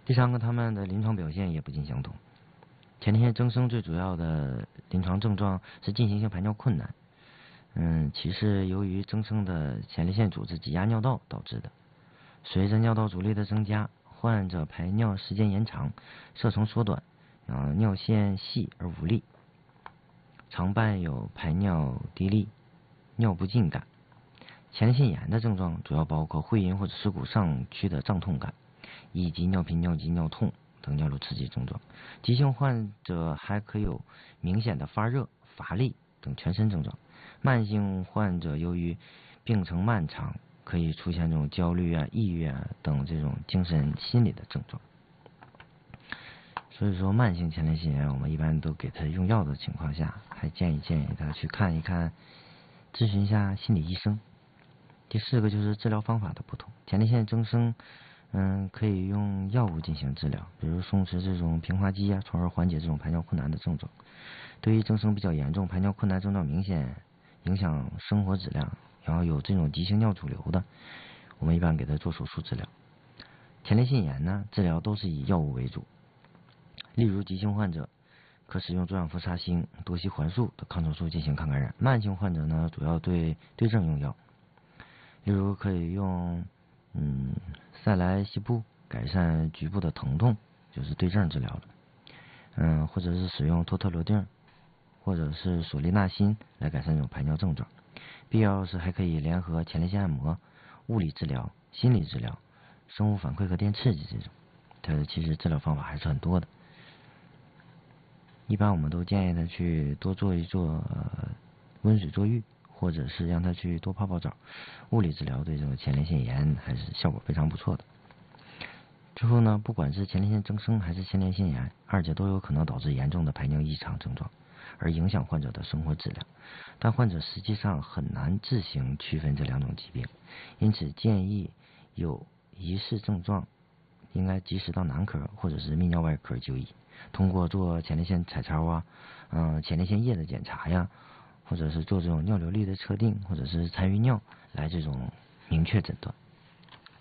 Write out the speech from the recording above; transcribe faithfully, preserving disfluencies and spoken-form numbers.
第三个，他们的临床表现也不尽相同。前列腺增生最主要的临床症状是进行性排尿困难，嗯，其是由于增生的前列腺组织挤压尿道导致的。随着尿道阻力的增加，患者排尿时间延长，射程缩短，啊，尿线细而无力，常伴有排尿低利、尿不尽感。前列腺炎的症状主要包括会阴或者耻骨上区的胀痛感，以及尿频、尿急、尿痛等尿路刺激症状。急性患者还可有明显的发热、乏力等全身症状。慢性患者由于病程漫长，可以出现这种焦虑啊、抑郁啊等这种精神心理的症状。所以说，慢性前列腺炎我们一般都给他用药的情况下，还建议建议他去看一看，咨询一下心理医生。第四个就是治疗方法的不同。前列腺增生，嗯，可以用药物进行治疗，比如松弛这种平滑肌啊，从而缓解这种排尿困难的症状。对于增生比较严重、排尿困难症状明显、影响生活质量，然后有这种急性尿阻流的，我们一般给他做手术治疗。前列腺炎呢，治疗都是以药物为主，例如急性患者可使用左氧氟沙星、多西环素的抗生素进行抗感染。慢性患者呢，主要对对症用药，例如可以用嗯塞来西布改善局部的疼痛，就是对症治疗了。嗯，或者是使用托特罗定或者是索利纳辛来改善这种排尿症状。必要时还可以联合前列腺按摩、物理治疗、心理治疗、生物反馈和电刺激这种，它其实治疗方法还是很多的。一般我们都建议他去多做一做、呃、温水坐浴，或者是让他去多泡泡澡。物理治疗对这种前列腺炎还是效果非常不错的。之后呢，不管是前列腺增生还是前列腺炎，二者都有可能导致严重的排尿异常症状，而影响患者的生活质量。但患者实际上很难自行区分这两种疾病，因此建议有疑似症状，应该及时到男科或者是泌尿外科就医，通过做前列腺彩超啊，嗯、呃，前列腺液的检查呀，或者是做这种尿流率的测定，或者是残余尿来这种明确诊断。